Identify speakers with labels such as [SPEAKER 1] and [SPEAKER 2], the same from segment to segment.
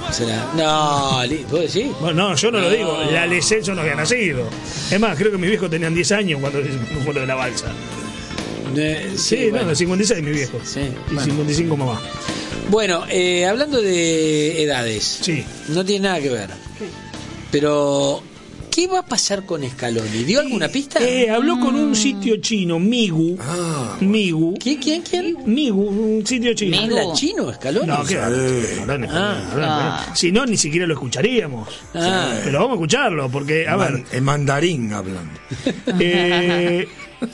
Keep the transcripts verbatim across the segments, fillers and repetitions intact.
[SPEAKER 1] será. No, ¿vos decís?
[SPEAKER 2] Bueno, no, yo no, no lo digo. La Lecé yo no había nacido. Es más, creo que mis viejos tenían diez años cuando fue lo de la balsa.
[SPEAKER 1] Eh, sí,
[SPEAKER 2] sí
[SPEAKER 1] bueno.
[SPEAKER 2] no, de cincuenta y seis mi viejo.
[SPEAKER 1] Sí,
[SPEAKER 2] y
[SPEAKER 1] bueno.
[SPEAKER 2] cincuenta y cinco mamá.
[SPEAKER 1] Bueno, eh, hablando de edades.
[SPEAKER 2] Sí.
[SPEAKER 1] No tiene nada que ver. Pero, ¿qué va a pasar con Scaloni? ¿Dio alguna pista?
[SPEAKER 2] Eh, habló con un sitio chino, Migu.
[SPEAKER 3] Ah.
[SPEAKER 2] Migu.
[SPEAKER 1] ¿Quién, quién, quién?
[SPEAKER 2] Migu, un sitio chino.
[SPEAKER 1] ¿Habla chino, Scaloni?
[SPEAKER 2] No, ¿qué?
[SPEAKER 3] Sí.
[SPEAKER 2] Hablan español,
[SPEAKER 1] Ah.
[SPEAKER 2] hablan
[SPEAKER 4] Ah.
[SPEAKER 2] español. Si no, ni siquiera lo escucharíamos.
[SPEAKER 1] Ah.
[SPEAKER 2] Pero vamos a escucharlo, porque, a ver,
[SPEAKER 3] Man- en mandarín hablan.
[SPEAKER 2] eh,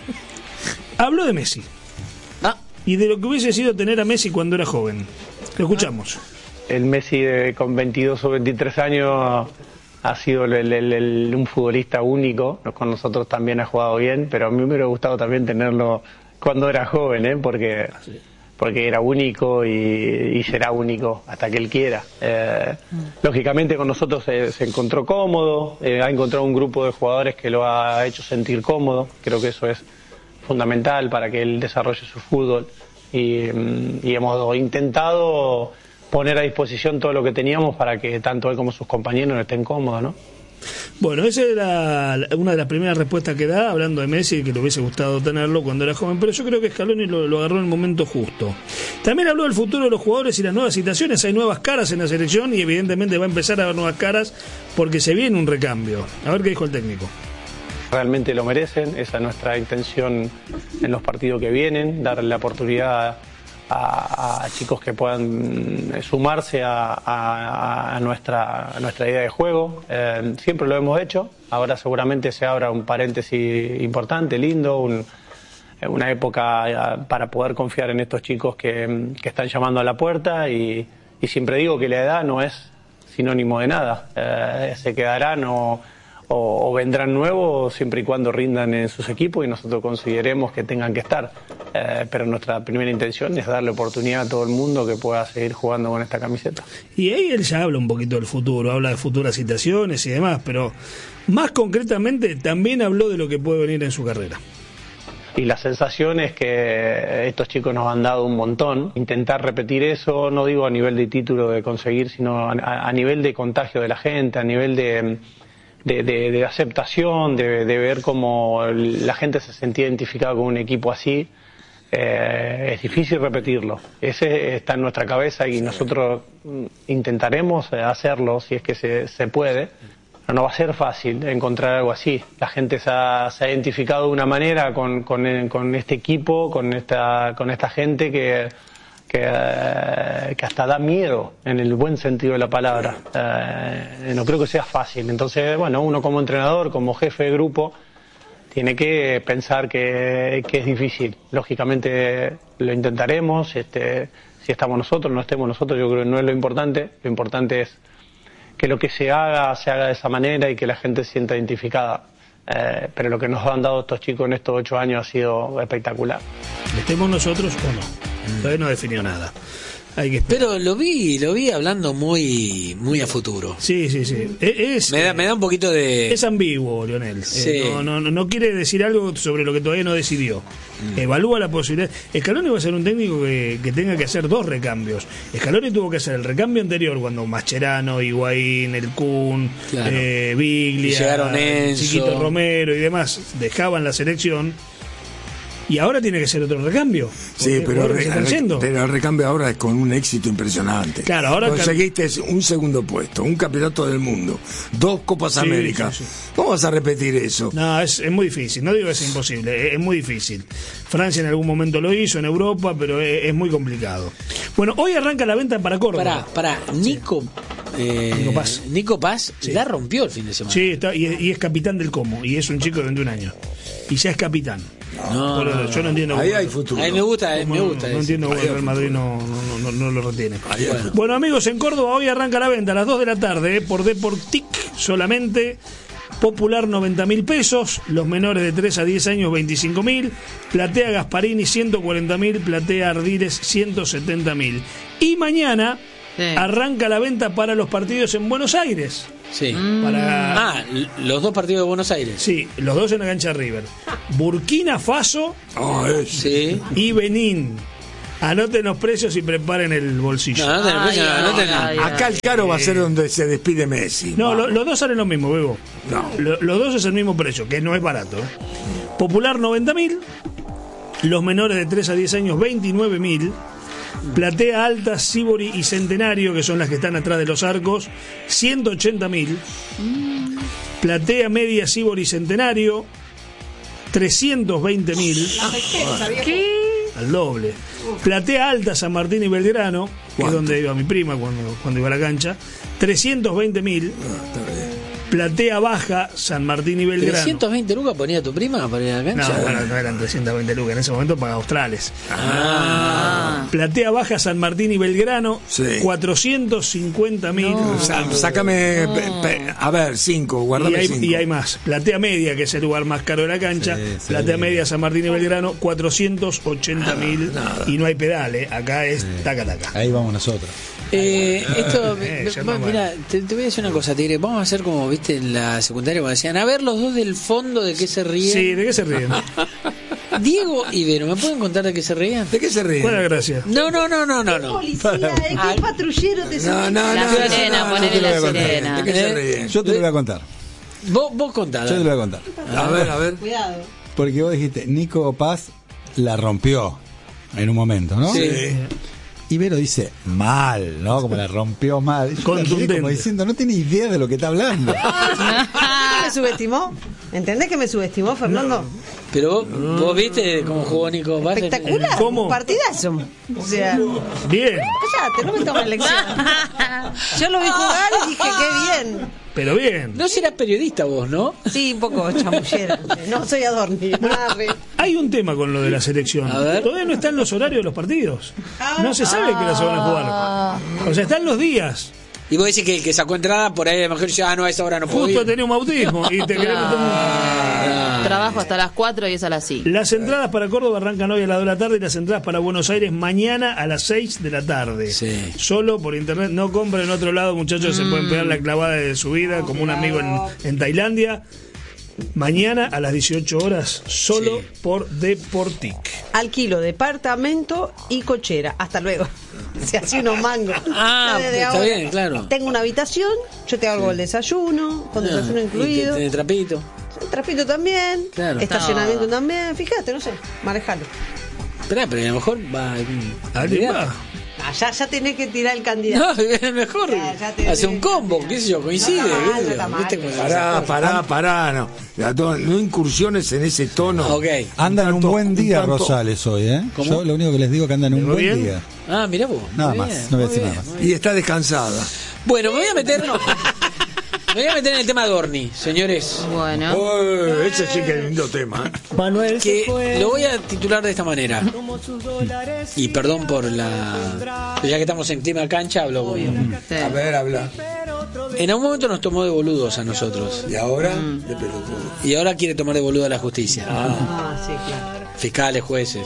[SPEAKER 2] habló de Messi
[SPEAKER 1] Ah,
[SPEAKER 2] y de lo que hubiese sido tener a Messi cuando era joven. Lo escuchamos.
[SPEAKER 5] El Messi de- con veintidós o veintitrés años ha sido el- el- el- un futbolista único. Con nosotros también ha jugado bien, pero a mí me hubiera gustado también tenerlo cuando era joven, ¿eh? porque, porque era único y, y será único hasta que él quiera. Eh, lógicamente con nosotros se, se encontró cómodo, eh, ha encontrado un grupo de jugadores que lo ha hecho sentir cómodo. Creo que eso es fundamental para que él desarrolle su fútbol. Y, y hemos intentado poner a disposición todo lo que teníamos para que tanto él como sus compañeros estén cómodos, ¿no?
[SPEAKER 2] Bueno, esa era la- una de las primeras respuestas que da, hablando de Messi, que le hubiese gustado tenerlo cuando era joven, pero yo creo que Scaloni lo, lo agarró en el momento justo. También habló del futuro de los jugadores y las nuevas situaciones. Hay nuevas caras en la selección y evidentemente va a empezar a haber nuevas caras porque se viene un recambio. A ver qué dijo el técnico.
[SPEAKER 5] Realmente lo merecen, esa es nuestra intención en los partidos que vienen, darle la oportunidad a, a chicos que puedan sumarse a, a, a, nuestra, a nuestra idea de juego. Eh, siempre lo hemos hecho, ahora seguramente se abra un paréntesis importante, lindo, un, una época para poder confiar en estos chicos que, que están llamando a la puerta y, y siempre digo que la edad no es sinónimo de nada, eh, se quedarán o... O, o vendrán nuevos siempre y cuando rindan en sus equipos y nosotros consideremos que tengan que estar. Eh, pero nuestra primera intención es darle oportunidad a todo el mundo que pueda seguir jugando con esta camiseta.
[SPEAKER 2] Y ahí él ya habla un poquito del futuro, habla de futuras situaciones y demás, pero más concretamente también habló de lo que puede venir en su carrera.
[SPEAKER 5] Y la sensación es que estos chicos nos han dado un montón. Intentar repetir eso, no digo a nivel de título de conseguir, sino a, a nivel de contagio de la gente, a nivel de... De, de, de aceptación, de, de ver cómo la gente se sentía identificada con un equipo así, eh, es difícil repetirlo. Ese está en nuestra cabeza y nosotros intentaremos hacerlo si es que se, se puede. Pero no va a ser fácil encontrar algo así. La gente se ha, se ha identificado de una manera con, con, con este equipo, con esta, con esta gente que... Que, eh, que hasta da miedo en el buen sentido de la palabra. Eh, no creo que sea fácil. Entonces, bueno, uno como entrenador, como jefe de grupo, tiene que pensar que, que es difícil. Lógicamente lo intentaremos, este, si estamos nosotros, no estemos nosotros, yo creo que no es lo importante. Lo importante es que lo que se haga, se haga de esa manera y que la gente se sienta identificada. Eh, pero lo que nos han dado estos chicos en estos ocho años ha sido espectacular.
[SPEAKER 2] ¿Estemos nosotros o no? Todavía no definió nada. Hay que esperar.
[SPEAKER 1] pero lo vi, lo vi hablando muy, muy a futuro.
[SPEAKER 2] Sí, sí, sí. Es,
[SPEAKER 1] Me da, me da un poquito de...
[SPEAKER 2] es ambiguo, Lionel.
[SPEAKER 1] Sí.
[SPEAKER 2] Eh, no, no, no quiere decir algo sobre lo que todavía no decidió. Mm. Evalúa la posibilidad. Scaloni va a ser un técnico que, que tenga que hacer dos recambios. Scaloni tuvo que hacer el recambio anterior cuando Mascherano, Higuaín, El Kun,
[SPEAKER 1] Claro.
[SPEAKER 2] eh, Biglia,
[SPEAKER 1] Y llegaron Enzo.
[SPEAKER 2] Chiquito Romero y demás dejaban la selección. Y ahora tiene que ser otro recambio.
[SPEAKER 3] Sí, pero,
[SPEAKER 2] Ahora
[SPEAKER 3] re-
[SPEAKER 2] se están
[SPEAKER 3] re-
[SPEAKER 2] yendo.
[SPEAKER 3] pero el recambio ahora es con un éxito impresionante.
[SPEAKER 2] Claro, ahora
[SPEAKER 3] conseguiste un segundo puesto, un campeonato del mundo, dos Copas
[SPEAKER 2] Sí,
[SPEAKER 3] América.
[SPEAKER 2] sí, sí.
[SPEAKER 3] ¿Cómo vas a repetir eso?
[SPEAKER 2] No, es, es muy difícil. No digo que es imposible, es, es muy difícil. Francia en algún momento lo hizo en Europa, pero es, es muy complicado. Bueno, hoy arranca la venta para Córdoba.
[SPEAKER 1] Pará, pará, Nico... Eh,
[SPEAKER 2] Nico Paz.
[SPEAKER 1] Nico Paz
[SPEAKER 2] Sí.
[SPEAKER 1] la rompió el fin de semana.
[SPEAKER 2] Sí, está, y, y es capitán del Como, y es un chico de veintiún años. Y ya es capitán.
[SPEAKER 1] No,
[SPEAKER 2] Por eso, yo no entiendo.
[SPEAKER 3] Ahí
[SPEAKER 2] cómo-
[SPEAKER 3] hay futuro.
[SPEAKER 1] A mí me gusta,
[SPEAKER 2] cómo
[SPEAKER 1] me
[SPEAKER 2] no-
[SPEAKER 1] gusta
[SPEAKER 2] No,
[SPEAKER 1] ese.
[SPEAKER 2] entiendo cómo
[SPEAKER 3] Ahí
[SPEAKER 2] el
[SPEAKER 3] hay
[SPEAKER 2] Real Madrid no, no, no, no lo retiene.
[SPEAKER 3] Ahí hay futuro.
[SPEAKER 2] Bueno, amigos, en Córdoba hoy arranca la venta a las dos de la tarde eh, por Deportic solamente. Popular noventa mil pesos, los menores de tres a diez años veinticinco mil, Platea Gasparini ciento cuarenta mil, Platea Ardiles ciento setenta mil. Y mañana
[SPEAKER 4] Sí.
[SPEAKER 2] arranca la venta para los partidos en Buenos Aires.
[SPEAKER 1] Sí.
[SPEAKER 2] Para,
[SPEAKER 1] Ah, l- los dos partidos de Buenos Aires.
[SPEAKER 2] sí, los dos en la cancha de River. Burkina Faso
[SPEAKER 3] Ah, es-
[SPEAKER 1] Sí.
[SPEAKER 2] y Benín. Anoten los precios y preparen el bolsillo.
[SPEAKER 1] No, no tenés precio, no, no tenés.
[SPEAKER 4] ay,
[SPEAKER 3] Acá el caro va a ser donde se despide Messi.
[SPEAKER 2] No, lo- los dos salen lo mismo, Bebo.
[SPEAKER 3] No.
[SPEAKER 2] Lo- los dos es el mismo precio, que no es barato. ¿eh? Popular noventa mil, los menores de tres a diez años veintinueve mil, Platea Alta, Sibori y Centenario, que son las que están atrás de los arcos, ciento ochenta mil, Platea Media, Sibori y Centenario, trescientos veinte mil,
[SPEAKER 4] ¿Qué?
[SPEAKER 2] al doble. Platea Alta, San Martín y Belgrano, que es
[SPEAKER 3] ¿Cuánto?
[SPEAKER 2] donde iba mi prima cuando, cuando iba a la cancha, trescientos veinte mil. Platea Baja, San Martín y Belgrano.
[SPEAKER 1] ¿trescientos veinte lucas ponía tu prima para ir a la
[SPEAKER 2] No,
[SPEAKER 1] cancha?
[SPEAKER 2] bueno, no eran trescientos veinte lucas, en ese momento para australes.
[SPEAKER 1] Ah.
[SPEAKER 2] Platea Baja, San Martín y Belgrano,
[SPEAKER 3] Sí.
[SPEAKER 2] cuatrocientos cincuenta mil.
[SPEAKER 3] Sa- Sácame, pe- pe- a ver, cinco,
[SPEAKER 2] Y
[SPEAKER 3] guardame
[SPEAKER 2] hay,
[SPEAKER 3] cinco.
[SPEAKER 2] y hay más. Platea Media, que es el lugar más caro de la cancha.
[SPEAKER 6] Sí, sí.
[SPEAKER 2] Platea Media, San Martín y Belgrano, cuatrocientos ochenta mil. Y no hay pedal, ¿eh? Acá es taca taca.
[SPEAKER 6] Ahí vamos nosotros.
[SPEAKER 1] Eh, esto,
[SPEAKER 2] Eh, ya
[SPEAKER 1] bueno,
[SPEAKER 2] no,
[SPEAKER 1] mira, te, te voy a decir una cosa, Tigre. Vamos a hacer como viste en la secundaria cuando decían, a ver los dos del fondo de qué se ríen.
[SPEAKER 2] Sí, ¿de qué se ríen?
[SPEAKER 1] Diego y Vero, ¿me pueden contar de qué se rían?
[SPEAKER 3] ¿De qué se ríen?
[SPEAKER 2] Buena gracia.
[SPEAKER 1] No, no, no, no, no, no.
[SPEAKER 7] Policía, ¿eh? ¿Qué patrullero te
[SPEAKER 3] No, no,
[SPEAKER 4] La
[SPEAKER 3] no, no,
[SPEAKER 4] sirena,
[SPEAKER 3] no, no,
[SPEAKER 4] ponele
[SPEAKER 3] no te
[SPEAKER 4] la
[SPEAKER 3] lo voy a contar.
[SPEAKER 4] sirena.
[SPEAKER 3] ¿De qué se
[SPEAKER 1] ¿Eh?
[SPEAKER 3] ríen?
[SPEAKER 6] Yo te lo voy a contar.
[SPEAKER 1] Vos, vos contá.
[SPEAKER 6] Yo te lo voy a contar.
[SPEAKER 3] A ver, a ver.
[SPEAKER 7] Cuidado.
[SPEAKER 6] Porque vos dijiste, Nico Paz la rompió en un momento, ¿no?
[SPEAKER 1] Sí.
[SPEAKER 6] Y Vero dice, mal, ¿no? Como la rompió mal. Y yo la
[SPEAKER 2] Contundente.
[SPEAKER 6] miré como diciendo, no tiene idea de lo que está hablando.
[SPEAKER 7] ¿Me subestimó? ¿Entendés que me subestimó, Fernando?
[SPEAKER 1] Pero vos, vos viste cómo jugó Nico Paz.
[SPEAKER 7] Espectacular.
[SPEAKER 2] ¿Cómo?
[SPEAKER 7] Un partidazo. O sea,
[SPEAKER 2] Bien,
[SPEAKER 7] cállate, no me tomes lección. Yo lo vi jugar y dije, qué bien.
[SPEAKER 2] pero bien.
[SPEAKER 1] No serás periodista vos, ¿no?
[SPEAKER 7] Sí, un poco chamullera. No soy Adorni. Arre.
[SPEAKER 2] Hay un tema con lo de la selección.
[SPEAKER 1] A ver.
[SPEAKER 2] Todavía no están los horarios de los partidos. No se sabe qué hora se van a jugar. O sea, están los días.
[SPEAKER 1] Y vos decís que el que sacó entrada por ahí a lo mejor dice, ah, no, a esa hora no puedo
[SPEAKER 2] Justo
[SPEAKER 1] ir.
[SPEAKER 2] tenía un bautismo y te querés meter un-
[SPEAKER 4] Trabajo hasta las cuatro y es a las cinco.
[SPEAKER 2] Las entradas para Córdoba arrancan hoy a las dos de la tarde y las entradas para Buenos Aires mañana a las seis de la tarde.
[SPEAKER 1] Sí.
[SPEAKER 2] Solo por internet. No compren en otro lado, muchachos. Se pueden pegar la clavada de su vida, como un amigo en, en Tailandia. Mañana a las dieciocho horas, solo
[SPEAKER 1] Sí.
[SPEAKER 2] por Deportic.
[SPEAKER 7] Alquilo departamento y cochera. Hasta luego. Se hace unos mangos.
[SPEAKER 1] Ah,
[SPEAKER 7] Ya desde
[SPEAKER 1] está
[SPEAKER 7] ahora.
[SPEAKER 1] bien, claro.
[SPEAKER 7] Tengo una habitación, yo te hago el desayuno, con desayuno
[SPEAKER 1] Ah,
[SPEAKER 7] incluido.
[SPEAKER 1] y te- te trapito.
[SPEAKER 7] El trapito también.
[SPEAKER 1] Claro.
[SPEAKER 7] Estacionamiento
[SPEAKER 4] No.
[SPEAKER 7] también. Fíjate, no sé, manejalo.
[SPEAKER 1] Esperá, pero a lo mejor va.
[SPEAKER 2] ¿Alguien va?
[SPEAKER 7] Ah, ya, ya tenés que tirar el candidato.
[SPEAKER 1] No, es mejor.
[SPEAKER 7] Ya, ya te-
[SPEAKER 1] Hace un combo, qué sé yo, coincide.
[SPEAKER 7] No está mal,
[SPEAKER 1] qué sé
[SPEAKER 7] no
[SPEAKER 1] yo,
[SPEAKER 7] está mal.
[SPEAKER 1] ¿viste cómo se
[SPEAKER 3] Pará,
[SPEAKER 1] hace?
[SPEAKER 3] pará, pará, no. Ya, No, no incursiones en ese tono.
[SPEAKER 1] Ok.
[SPEAKER 6] Andan un
[SPEAKER 3] tanto-
[SPEAKER 6] buen día,
[SPEAKER 3] un tanto-
[SPEAKER 6] Rosales, hoy, ¿eh?
[SPEAKER 1] ¿Cómo?
[SPEAKER 6] Yo lo único que les digo que andan un
[SPEAKER 2] ¿Muy
[SPEAKER 6] buen
[SPEAKER 2] bien?
[SPEAKER 6] día.
[SPEAKER 1] Ah, mirá vos.
[SPEAKER 6] Nada
[SPEAKER 1] muy
[SPEAKER 6] más,
[SPEAKER 1] bien,
[SPEAKER 6] no voy a
[SPEAKER 1] muy
[SPEAKER 6] decir
[SPEAKER 1] bien,
[SPEAKER 6] nada más.
[SPEAKER 1] muy bien.
[SPEAKER 3] Y está descansada.
[SPEAKER 1] Bueno, me voy a meter. Me voy a meter en el tema Dorni, señores.
[SPEAKER 4] Bueno.
[SPEAKER 3] Oh, ese sí que es lindo tema. ¿eh?
[SPEAKER 2] Manuel
[SPEAKER 1] Que lo voy a titular de esta manera. Y perdón por la. Ya que estamos en clima cancha, hablo como-
[SPEAKER 4] Sí.
[SPEAKER 3] A ver, habla.
[SPEAKER 1] En algún momento nos tomó de boludos a nosotros.
[SPEAKER 3] Y ahora, de pelotudo.
[SPEAKER 1] Y ahora quiere tomar de boludo a la justicia.
[SPEAKER 7] Ah, sí, claro.
[SPEAKER 1] Fiscales, jueces.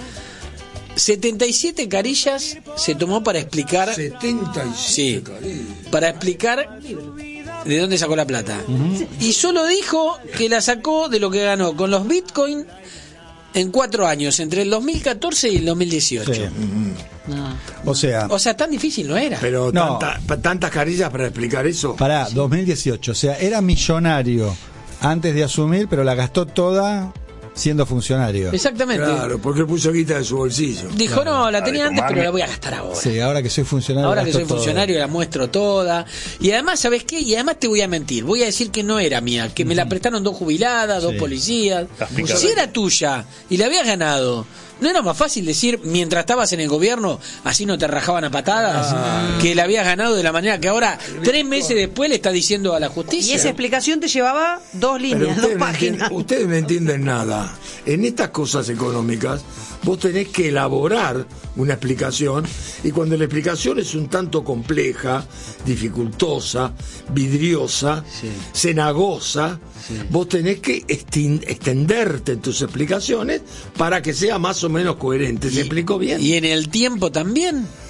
[SPEAKER 1] setenta y siete carillas se tomó para explicar.
[SPEAKER 3] setenta y siete,
[SPEAKER 1] Sí.
[SPEAKER 3] cariño.
[SPEAKER 1] Para explicar de dónde sacó la plata. Y solo dijo que la sacó de lo que ganó con los Bitcoin en cuatro años, entre el dos mil catorce y el dos mil dieciocho.
[SPEAKER 6] Sí.
[SPEAKER 4] No.
[SPEAKER 6] O sea,
[SPEAKER 1] O sea, tan difícil no era.
[SPEAKER 3] Pero
[SPEAKER 6] No.
[SPEAKER 3] tanta- pa- tantas carillas para explicar eso.
[SPEAKER 6] pará, dos mil dieciocho. O sea, era millonario antes de asumir, pero la gastó toda siendo funcionario.
[SPEAKER 1] Exactamente.
[SPEAKER 3] Claro, porque puso guita de su bolsillo.
[SPEAKER 1] Dijo, no, la tenía
[SPEAKER 3] de
[SPEAKER 1] antes,
[SPEAKER 3] tomarme.
[SPEAKER 1] pero la voy a gastar ahora.
[SPEAKER 6] Sí, ahora que soy funcionario.
[SPEAKER 1] Ahora que
[SPEAKER 6] gasto
[SPEAKER 1] soy
[SPEAKER 6] todo.
[SPEAKER 1] funcionario la muestro toda. Y además, ¿sabes qué? Y además te voy a mentir. Voy a decir que no era mía, que me la prestaron dos jubiladas, dos
[SPEAKER 6] Sí.
[SPEAKER 1] policías. Si era tuya y la habías ganado, ¿no era más fácil decir, mientras estabas en el gobierno, así no te rajaban a patadas, que la habías ganado de la manera que ahora, tres meses después, le está diciendo a la
[SPEAKER 7] Y
[SPEAKER 1] justicia?
[SPEAKER 7] esa explicación te llevaba dos
[SPEAKER 3] Pero
[SPEAKER 7] líneas, dos
[SPEAKER 3] ustedes no,
[SPEAKER 7] páginas.
[SPEAKER 3] entienden, ustedes no entienden nada. En estas cosas económicas, vos tenés que elaborar una explicación, y cuando la explicación es un tanto compleja, dificultosa, vidriosa,
[SPEAKER 1] Sí.
[SPEAKER 3] cenagosa, vos tenés que estin- extenderte en tus explicaciones para que sea más o menos coherente. ¿Se explicó bien?
[SPEAKER 1] Y en el tiempo también.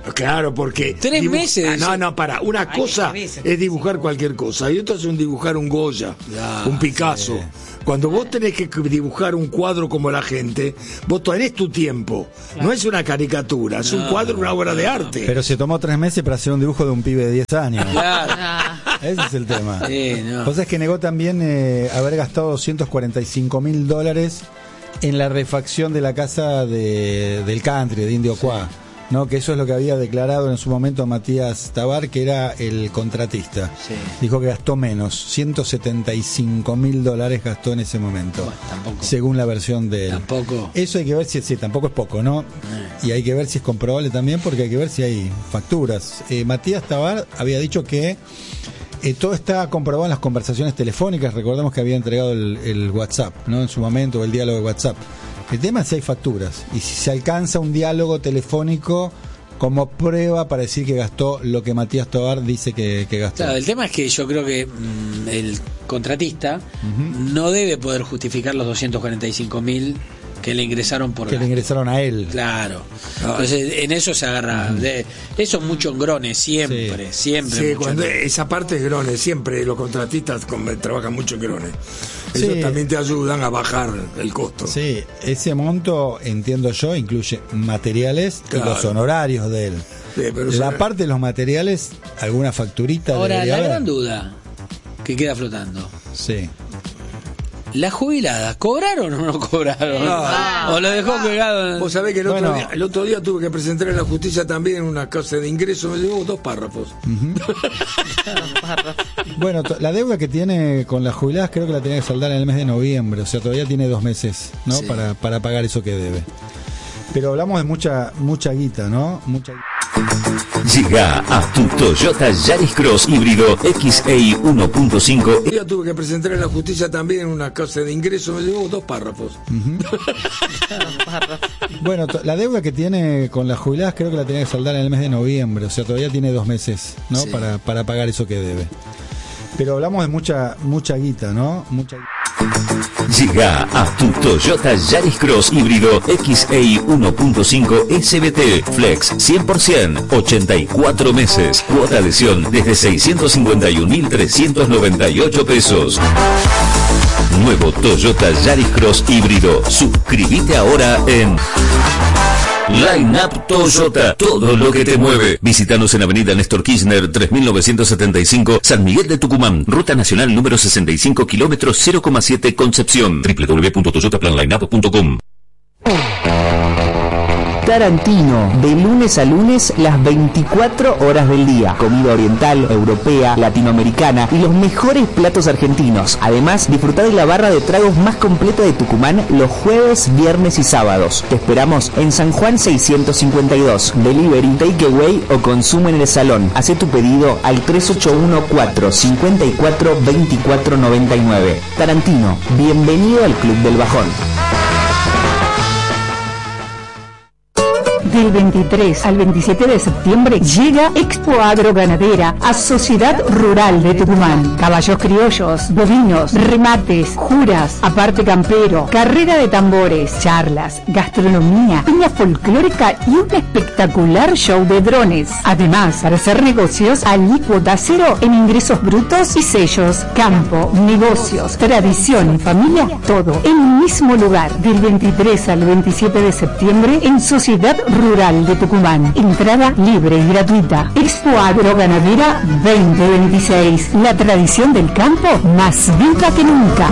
[SPEAKER 3] Claro, porque...
[SPEAKER 1] Tres
[SPEAKER 3] dibuj-
[SPEAKER 1] meses.
[SPEAKER 3] Ah, no, no, para. Una
[SPEAKER 7] Ay,
[SPEAKER 3] cosa
[SPEAKER 7] tres meses.
[SPEAKER 3] es dibujar cualquier cosa y otra es un dibujar un Goya,
[SPEAKER 1] Ya,
[SPEAKER 3] un Picasso.
[SPEAKER 6] sí.
[SPEAKER 3] Cuando vos tenés que dibujar un cuadro como la gente, vos tenés tu tiempo. No es una caricatura, es un cuadro, una obra de arte.
[SPEAKER 6] Pero se tomó tres meses para hacer un dibujo de un pibe de diez años.
[SPEAKER 1] Claro.
[SPEAKER 4] Ah,
[SPEAKER 6] Ese es el tema.
[SPEAKER 1] Sí, no.
[SPEAKER 6] Cosa es que negó también eh, haber gastado doscientos cuarenta y cinco mil dólares en la refacción de la casa de, del country, de Indio Cuá. ¿No? Que eso es lo que había declarado en su momento Matías Tabar, que era el contratista.
[SPEAKER 1] Sí.
[SPEAKER 6] Dijo que gastó menos, ciento setenta y cinco mil dólares gastó en ese momento,
[SPEAKER 1] Bueno, tampoco.
[SPEAKER 6] según la versión de él.
[SPEAKER 1] Tampoco.
[SPEAKER 6] Eso hay que ver si, sí, tampoco es poco, ¿no? Y hay que ver si es comprobable también, porque hay que ver si hay facturas. Eh, Matías Tabar había dicho que eh, todo está comprobado en las conversaciones telefónicas. Recordemos que había entregado el, el WhatsApp, ¿no? En su momento, el diálogo de WhatsApp. El tema es si hay facturas y si se alcanza un diálogo telefónico como prueba para decir que gastó lo que Matías Tobar dice que, que gastó.
[SPEAKER 1] Claro, el tema es que yo creo que mm, el contratista uh-huh. no debe poder justificar los doscientos cuarenta y cinco mil que le ingresaron por
[SPEAKER 6] que
[SPEAKER 1] gasto.
[SPEAKER 6] le ingresaron a él.
[SPEAKER 1] Claro. Entonces, en eso se agarra. Uh-huh. De, eso es mucho engrone, siempre, sí. siempre.
[SPEAKER 3] Sí,
[SPEAKER 1] mucho
[SPEAKER 3] cuando
[SPEAKER 1] engrone.
[SPEAKER 3] esa parte es grone, siempre los contratistas con, trabajan mucho en grone. Ellos
[SPEAKER 6] Sí.
[SPEAKER 3] también te ayudan a bajar el costo.
[SPEAKER 6] Sí, ese monto, entiendo yo, incluye materiales
[SPEAKER 3] Claro.
[SPEAKER 6] y los honorarios de él.
[SPEAKER 3] Sí, pero
[SPEAKER 6] La
[SPEAKER 3] eso-
[SPEAKER 6] parte de los materiales, alguna facturita
[SPEAKER 1] Ahora,
[SPEAKER 6] debería
[SPEAKER 1] la
[SPEAKER 6] haber.
[SPEAKER 1] gran duda que queda flotando.
[SPEAKER 6] Sí.
[SPEAKER 1] ¿Las jubiladas cobraron o no cobraron?
[SPEAKER 3] No.
[SPEAKER 1] ¿O lo dejó pegado? En...
[SPEAKER 3] Vos sabés que el otro,
[SPEAKER 6] Bueno.
[SPEAKER 3] día, el otro día tuve que presentar en la justicia también una causa de ingreso, me llevó dos párrafos.
[SPEAKER 6] Bueno, to- la deuda que tiene con las jubiladas creo que la tenía que saldar en el mes de noviembre, o sea, todavía tiene dos meses, ¿no?
[SPEAKER 1] Sí.
[SPEAKER 6] Para, para pagar eso que debe. Pero hablamos de mucha mucha guita, ¿no? Mucha guita.
[SPEAKER 8] Llega a tu Toyota Yaris Cross híbrido X E I uno punto cinco.
[SPEAKER 3] El día tuve que presentar en la justicia también una causa de ingreso, me llevó dos párrafos.
[SPEAKER 6] Bueno, to- la deuda que tiene con las jubiladas creo que la tenía que saldar en el mes de noviembre, o sea, todavía tiene dos meses, ¿no?
[SPEAKER 1] Sí.
[SPEAKER 6] Para, para pagar eso que debe. Pero hablamos de mucha mucha guita, ¿no? Mucha guita.
[SPEAKER 8] Llega a tu Toyota Yaris Cross híbrido X E I uno punto cinco S B T Flex cien por ciento, ochenta y cuatro meses, cuota adhesión desde seiscientos cincuenta y un mil trescientos noventa y ocho pesos. Nuevo Toyota Yaris Cross híbrido. Suscríbete ahora en Line Up Toyota, todo lo que te mueve. Visítanos en Avenida Néstor Kirchner tres mil novecientos setenta y cinco, San Miguel de Tucumán, Ruta Nacional número sesenta y cinco, kilómetros cero coma siete, Concepción. doble u doble u doble u punto toyota plan line up punto com.
[SPEAKER 9] Tarantino, de lunes a lunes, las veinticuatro horas del día. Comida oriental, europea, latinoamericana y los mejores platos argentinos. Además, disfruta de la barra de tragos más completa de Tucumán los jueves, viernes y sábados. Te esperamos en San Juan seiscientos cincuenta y dos. Delivery, takeaway o consumo en el salón. Haz tu pedido al tres ocho uno cuatro, cinco cuatro, dos cuatro nueve nueve. Tarantino, bienvenido al Club del Bajón.
[SPEAKER 10] Del veintitrés al veintisiete de septiembre llega Expo Agro Ganadera a Sociedad Rural de Tucumán. Caballos criollos, bovinos, remates, juras, aparte campero, carrera de tambores, charlas, gastronomía, piña folclórica y un espectacular show de drones. Además, para hacer negocios, alícuota cero en ingresos brutos y sellos, campo, negocios, tradición y familia, todo en un mismo lugar. Del veintitrés al veintisiete de septiembre en Sociedad Rural de Tucumán. Entrada libre y gratuita. Expo Agro Ganadera veinte veintiséis. La tradición del campo más viva que nunca.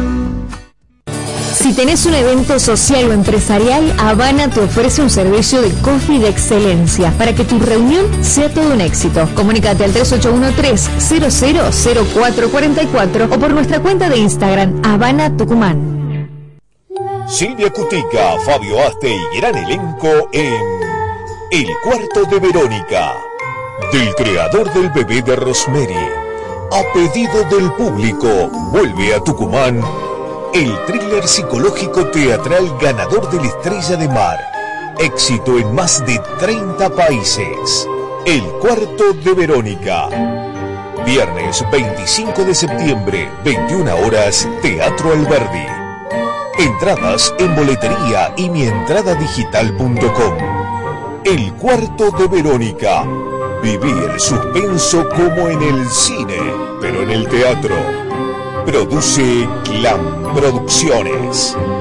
[SPEAKER 11] Si tenés un evento social o empresarial, Habana te ofrece un servicio de coffee de excelencia para que tu reunión sea todo un éxito. Comunícate al tres ocho uno tres, cero cero cero cuatro cuatro cuatro o por nuestra cuenta de Instagram, Habana Tucumán.
[SPEAKER 12] Silvia Cutica, Fabio Aste y gran elenco en El Cuarto de Verónica, del creador del bebé de Rosemary. A pedido del público, vuelve a Tucumán el thriller psicológico teatral ganador de la Estrella de Mar. Éxito en más de treinta países. El Cuarto de Verónica. Viernes veinticinco de septiembre, veintiuna horas, Teatro Alberdi. Entradas en boletería y mientradadigital punto com. El cuarto de Verónica. Viví el suspenso como en el cine, pero en el teatro. Produce Clan Producciones.